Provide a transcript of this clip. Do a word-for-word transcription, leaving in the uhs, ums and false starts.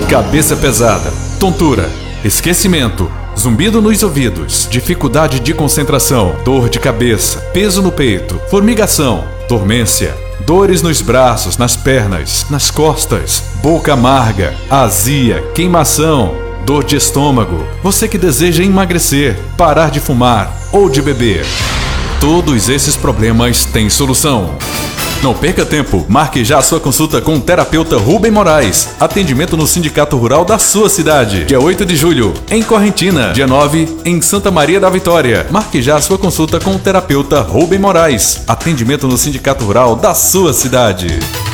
cabeça pesada, tontura, esquecimento, zumbido nos ouvidos, dificuldade de concentração, dor de cabeça, peso no peito, formigação, dormência, dores nos braços, nas pernas, nas costas, boca amarga, azia, queimação, dor de estômago. Você que deseja emagrecer, parar de fumar ou de beber. Todos esses problemas têm solução. Não perca tempo, marque já a sua consulta com o terapeuta Rubem Moraes. Atendimento no Sindicato Rural da sua cidade. Dia oito de julho, em Correntina. Dia nove, em Santa Maria da Vitória. Marque já a sua consulta com o terapeuta Rubem Moraes. Atendimento no Sindicato Rural da sua cidade.